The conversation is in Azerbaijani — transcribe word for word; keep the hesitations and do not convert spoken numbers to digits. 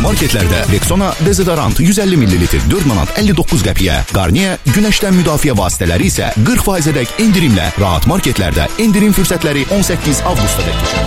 marketlərdə Rexona dezodorant yüz əlli millilitr dörd manat əlli doqquz qəpiyə, Garnier günəşdən müdafiə vasitələri isə qırx faizədək endirimlə rahat marketlərdə endirim fürsətləri on səkkiz avqusta dək keçir.